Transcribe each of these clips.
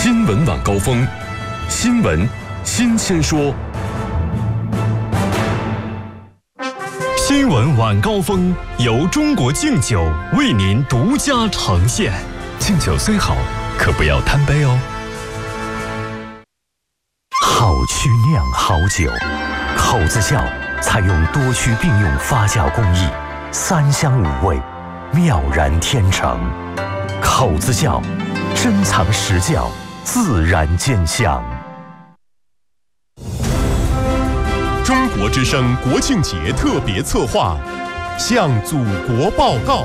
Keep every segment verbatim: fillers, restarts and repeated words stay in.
新闻晚高峰，新闻新鲜说。新闻晚高峰由中国敬酒为您独家呈现。敬酒虽好，可不要贪杯哦。 好曲酿好酒，口子窖采用多曲并用发酵工艺，三香五味，妙然天成。口子窖，珍藏实窖，自然见香。 中国之声国庆节特别策划，向祖国报告。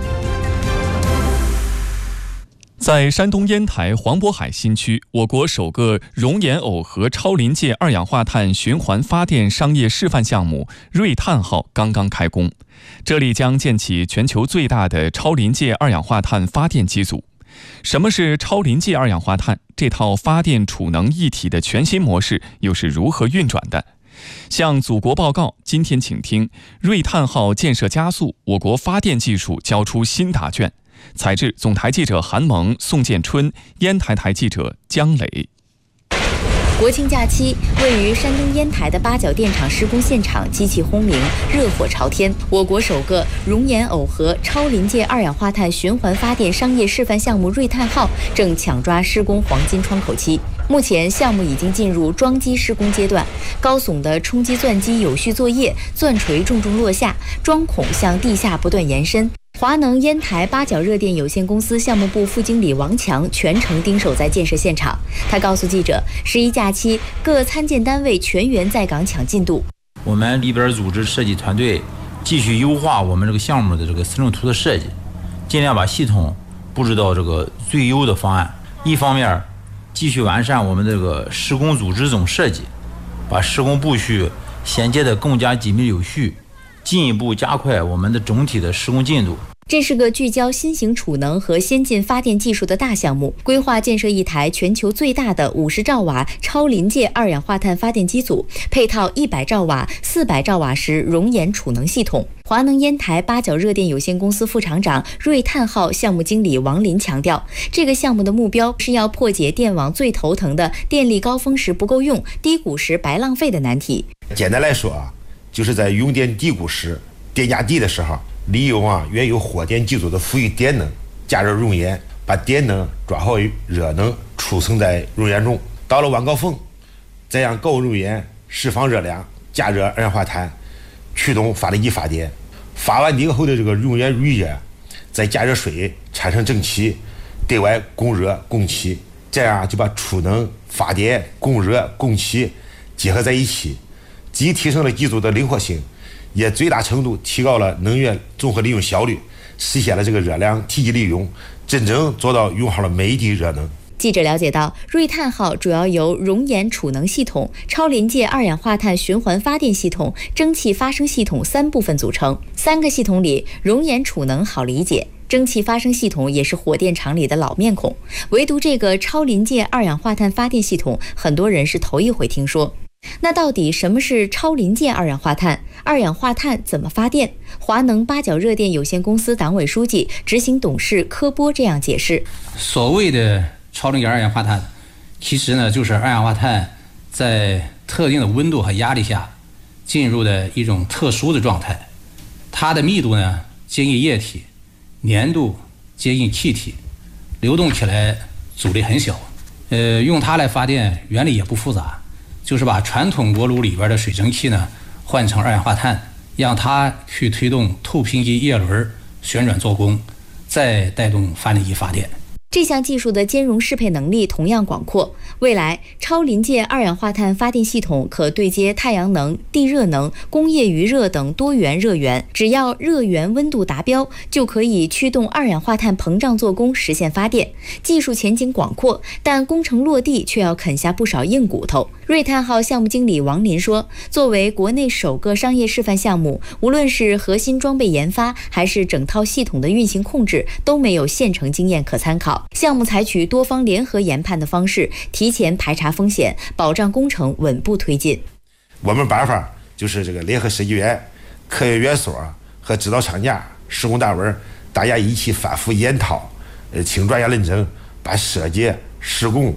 在山东烟台黄渤海新区，我国首个熔岩耦合超临界二氧化碳循环发电商业示范项目瑞碳号刚刚开工，这里将建起全球最大的超临界二氧化碳发电机组。什么是超临界二氧化碳？这套发电储能一体的全新模式又是如何运转的？向祖国报告，今天请听瑞碳号建设加速，我国发电技术交出新答卷。采制总台记者韩萌、宋建春，烟台台记者姜磊。 国庆假期，位于山东烟台的八角电厂施工现场机器轰鸣，热火朝天。我国首个熔岩耦合超临界二氧化碳循环发电商业示范项目瑞碳号正抢抓施工黄金窗口期。目前项目已经进入装机施工阶段，高耸的冲击钻机有序作业，钻锤重重落下，桩孔向地下不断延伸。华能烟台八角热电有限公司项目部副经理王强全程盯守在建设现场。他告诉记者，十一假期各参建单位全员在岗抢进度。 我们里边组织设计团队继续优化我们这个项目的这个思路图的设计，尽量把系统布置到这个最优的方案。一方面继续完善我们这个施工组织总设计，把施工步序衔接得更加紧密有序，进一步加快我们的整体的施工进度。 这是个聚焦新型储能和先进发电技术的大项目，规划建设一台全球最大的五十兆瓦超临界二氧化碳发电机组，配套一百兆瓦、四百兆瓦时熔岩储能系统。华能烟台八角热电有限公司副厂长、瑞碳号项目经理王林强调，这个项目的目标是要破解电网最头疼的电力高峰时不够用、低谷时白浪费的难题。 简单来说啊，就是在用电低谷时、电价低的时候，利用啊原有火电机组的富余电能，加热熔岩，把电能转化为热能，储存在熔岩中。到了晚高峰，再让高温熔岩释放热量，加热二氧化碳，驱动发电机发电。发完电后的这个熔岩余热，再加热水产生蒸汽，对外供热供气，这样就把储能、发电、供热、供气结合在一起，既提升了机组的灵活性，也最大程度提高了能源综合利用效率，实现了这个热量提级利用，真正做到用好了每一滴热能。 记者了解到，瑞碳号主要由熔岩储能系统、超临界二氧化碳循环发电系统、蒸汽发生系统三部分组成。三个系统里，熔岩储能好理解，蒸汽发生系统也是火电厂里的老面孔，唯独这个超临界二氧化碳发电系统，很多人是头一回听说。那到底什么是超临界二氧化碳？二氧化碳怎么发电？华能八角热电有限公司党委书记、执行董事柯波这样解释： 所谓的超临界二氧化碳，其实呢就是二氧化碳在特定的温度和压力下进入的一种特殊的状态。它的密度呢接近液体，粘度接近气体，流动起来阻力很小。呃，用它来发电原理也不复杂，就是把传统锅炉里边的水蒸气呢换成二氧化碳，让它去推动透频机叶轮旋转做功，再带动发电机发电。 这项技术的兼容适配能力同样广阔，未来超临界二氧化碳发电系统可对接太阳能、地热能、工业余热等多元热源，只要热源温度达标，就可以驱动二氧化碳膨胀做功，实现发电。技术前景广阔，但工程落地却要啃下不少硬骨头。瑞碳号项目经理王林说，作为国内首个商业示范项目，无论是核心装备研发，还是整套系统的运行控制，都没有现成经验可参考。项目采取多方联合研判的方式，提前排查风险，保障工程稳步推进。 我们办法就是这个联合设计院、科研院所和指导厂家、施工单位，大家一起反复研讨，呃，请专业认证，把设计、施工、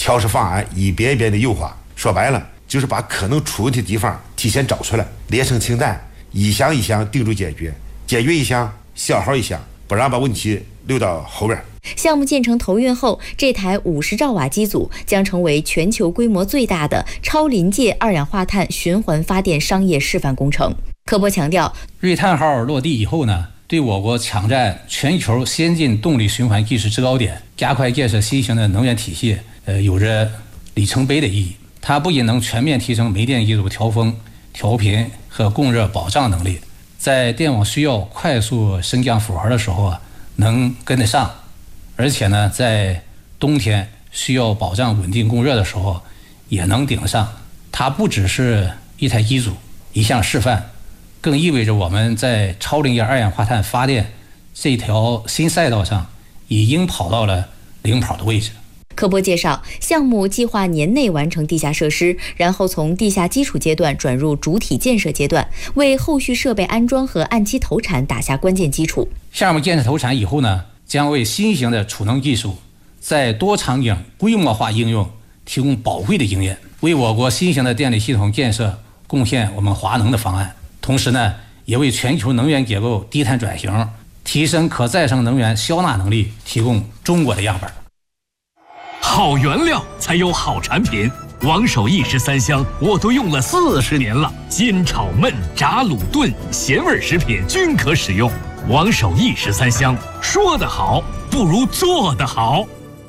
调试方案一遍一遍的优化。说白了，就是把可能出问题的地方提前找出来，列成清单，一项一项定住解决，解决一项消耗一项，不让把问题留到后边。 项目建成投运后，这台五十兆瓦机组将成为全球规模最大的超临界二氧化碳循环发电商业示范工程。科波强调， 瑞碳号落地以后呢，对我国抢占全球先进动力循环技术制高点，加快建设新型的能源体系，呃，有着里程碑的意义。它不仅能全面提升煤电机组调峰、调频和供热保障能力，在电网需要快速升降负荷的时候啊，能跟得上，而且呢，在冬天需要保障稳定供热的时候，也能顶得上。它不只是一台机组、一项示范，更意味着我们在超临界二氧化碳发电这条新赛道上，已经跑到了领跑的位置。 科波介绍，项目计划年内完成地下设施，然后从地下基础阶段转入主体建设阶段，为后续设备安装和按期投产打下关键基础。 项目建设投产以后呢，将为新型的储能技术在多场景规模化应用提供宝贵的经验，为我国新型的电力系统建设贡献我们华能的方案。同时呢，也为全球能源结构低碳转型、提升可再生能源消纳能力提供中国的样本。 好原料才有好产品，王守义十三香我都用了四十年了，煎炒焖炸卤炖咸味食品均可使用。王守义十三香，说得好不如做得好。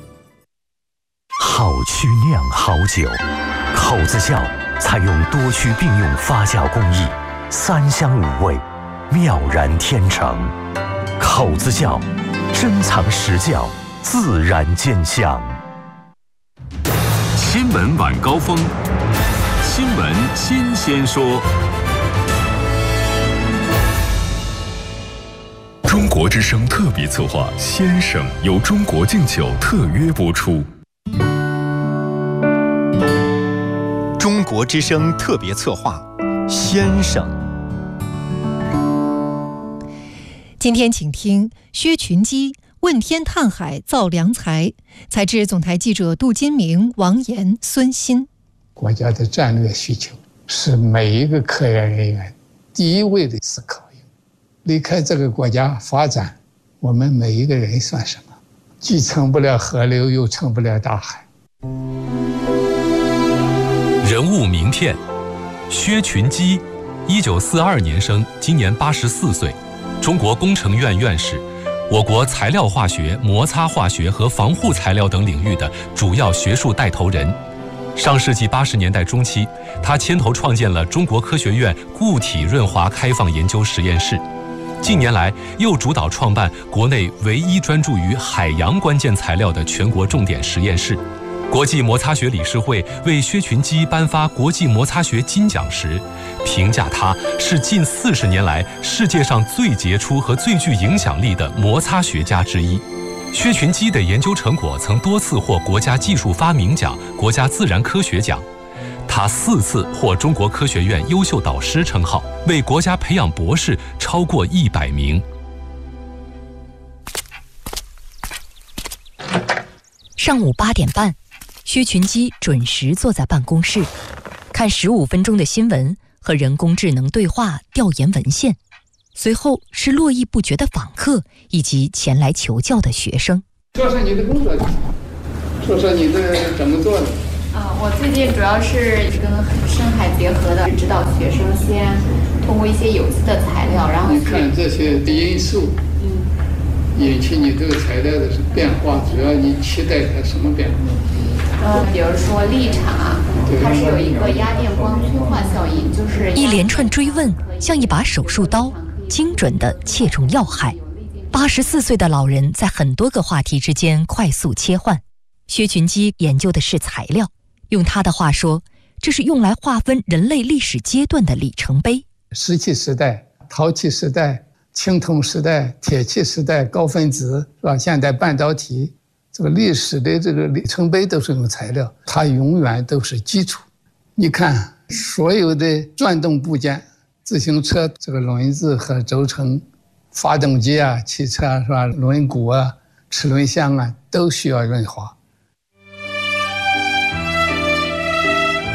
好曲酿好酒，口子窖采用多区并用发酵工艺，三香五味，妙然天成。口子窖，珍藏实窖，自然见香。 新闻晚高峰，新闻新鲜说。中国之声特别策划《先生》由中国敬酒特约播出。 中国之声特别策划《先生》。 今天请听薛群基问天探海造良才，采自总台记者杜金明、王岩、孙鑫。 国家的战略需求是每一个科研人员第一位的思考。离开这个国家发展，我们每一个人算什么？既成不了河流，又成不了大海。 人物名片：薛群基，一九四二年生，今年八十四岁，中国工程院院士，我国材料化学、摩擦化学和防护材料等领域的主要学术带头人。上世纪八十年代中期，他牵头创建了中国科学院固体润滑开放研究实验室。近年来，又主导创办国内唯一专注于海洋关键材料的全国重点实验室。国际摩擦学理事会为薛群基颁发国际摩擦学金奖时，评价他是近四十年来世界上最杰出和最具影响力的摩擦学家之一。薛群基的研究成果曾多次获国家技术发明奖、国家自然科学奖。他四次获中国科学院优秀导师称号，为国家培养博士超过一百名。 上午八点半，薛群基准时坐在办公室，看十五分钟的新闻和人工智能对话调研文献，随后是络绎不绝的访客以及前来求教的学生。 说说你的工作，说说你的怎么做的。 啊，我最近主要是跟深海结合的，指导学生先通过一些有机的材料，然后你看这些因素，嗯，引起你这个材料的变化，主要你期待它什么变化？ 呃，比如说立场啊，它是有一个压电光催化效应，就是一连串追问像一把手术刀，精准地切中要害。八十四岁的老人在很多个话题之间快速切换。薛群基研究的是材料。用他的话说，这是用来划分人类历史阶段的里程碑。 石器时代、陶器时代、青铜时代、铁器时代、高分子，是吧？现代半导体，这个历史的这个里程碑都是用材料，它永远都是基础。你看，所有的转动部件，自行车这个轮子和轴承，发动机啊、汽车啊，是吧？轮毂啊、齿轮箱啊，都需要润滑。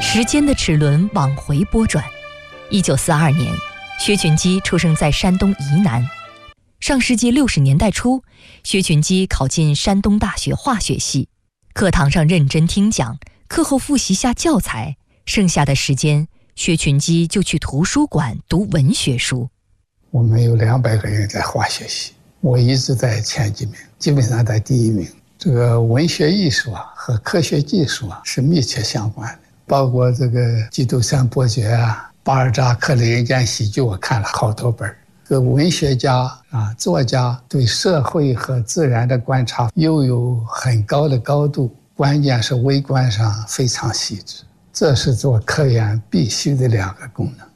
时间的齿轮往回拨转。一九四二年，薛群基出生在山东沂南。上世纪六十年代初，薛群基考进山东大学化学系，课堂上认真听讲，课后复习下教材，剩下的时间，薛群基就去图书馆读文学书。 我们有两百个人在化学系，我一直在前几名，基本上在第一名。这个文学艺术啊和科学技术啊是密切相关的，包括这个《基督山伯爵》啊、巴尔扎克的人间喜剧，我看了好多本。这个文学家啊、作家对社会和自然的观察又有很高的高度，关键是微观上非常细致，这是做科研必须的两个功能。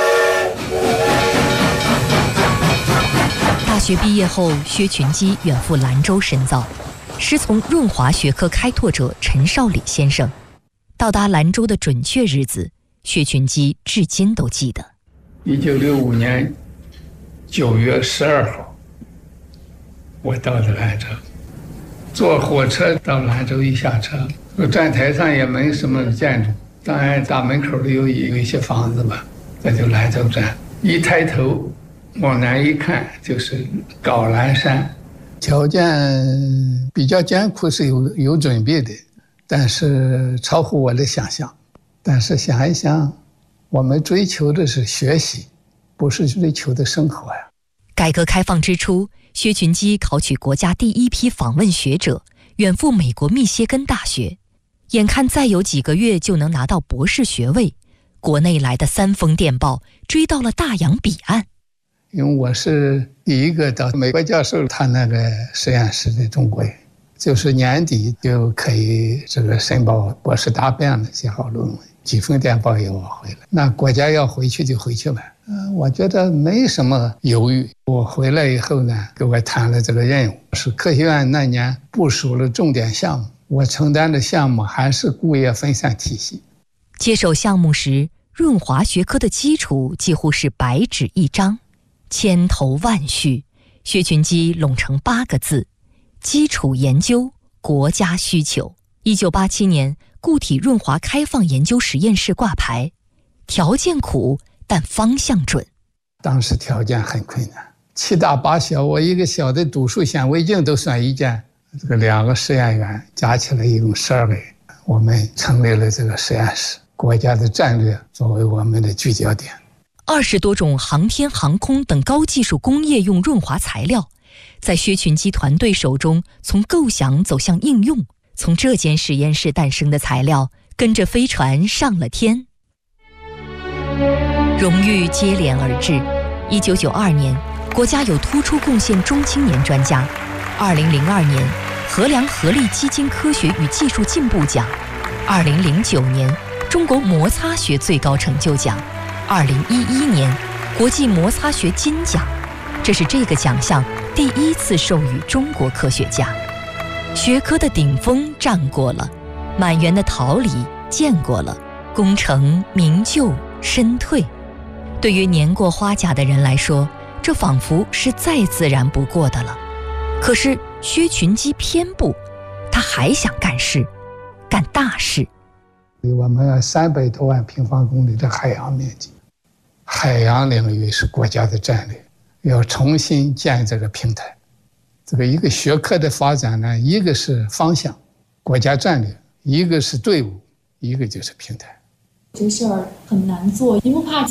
大学毕业后，薛群基远赴兰州深造，师从润滑学科开拓者陈少礼先生。到达兰州的准确日子，薛群基至今都记得。 一九六五年九月十二号，我到了兰州，坐火车到兰州，一下车，站台上也没什么建筑，当然大门口里有有一些房子吧，这就兰州站。一抬头往南一看，就是高兰山，条件比较艰苦，是有有准备的，但是超乎我的想象。但是想一想，我们追求的是学习，不是追求的生活呀。 改革开放之初，薛群基考取国家第一批访问学者，远赴美国密歇根大学，眼看再有几个月就能拿到博士学位，国内来的三封电报追到了大洋彼岸。 因为我是第一个到美国教授他那个实验室的中国人，就是年底就可以这个申报博士答辩了，写好论文，几封电报也我回来。那国家要回去就回去吧，嗯，我觉得没什么犹豫。我回来以后呢，给我谈了这个任务，是科学院那年部署了重点项目，我承担的项目还是固液分散体系。 接手项目时，润滑学科的基础几乎是白纸一张，千头万绪，薛群基拢成八个字：基础研究，国家需求。一九八七年，固体润滑开放研究实验室挂牌，条件苦，但方向准。 当时条件很困难，七大八小，我一个小的读数显微镜都算一件。这个两个实验员加起来一共十二个人，我们成立了这个实验室，国家的战略作为我们的聚焦点。 二十多种航天航空等高技术工业用润滑材料，在薛群基团队手中从构想走向应用，从这间实验室诞生的材料跟着飞船上了天。荣誉接连而至。一九九二年，国家有突出贡献中青年专家；二零零二年，荷兰合力基金科学与技术进步奖；二零零九年，中国摩擦学最高成就奖；二零一一年，国际摩擦学金奖。这是这个奖项第一次授予中国科学家。学科的顶峰站过了，满园的桃李见过了，功成名就身退。对于年过花甲的人来说，这仿佛是再自然不过的了。可是薛群基偏不，他还想干事，干大事。 我们三百多万平方公里的海洋面积，海洋领域是国家的战略，要重新建这个平台。这个一个学科的发展呢，一个是方向，国家战略，一个是队伍，一个就是平台。 这事儿很难做，你不怕